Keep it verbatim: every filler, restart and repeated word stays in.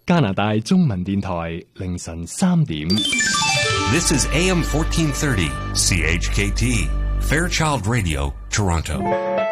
加拿大中文電台凌晨三點。 This is A M fourteen thirty C H K T Fairchild Radio, Toronto.